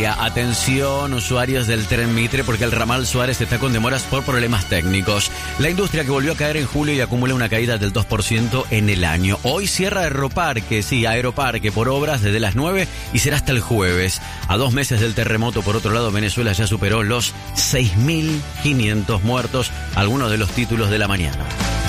Italia. Atención, usuarios del tren Mitre, porque el ramal Suárez está con demoras por problemas técnicos. La industria que volvió a caer en julio y acumula una caída del 2% en el año. Hoy cierra Aeroparque, por obras desde las 9 y será hasta el jueves. A 2 meses del terremoto, por otro lado, Venezuela ya superó los 6.500 muertos, algunos de los títulos de la mañana.